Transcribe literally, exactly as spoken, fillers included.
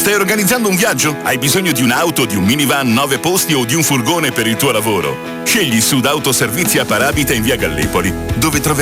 Stai organizzando un viaggio? Hai bisogno di un'auto, di un minivan nove posti o di un furgone per il tuo lavoro? Scegli Sud Autoservizi a Paravita in via Gallipoli, dove troverai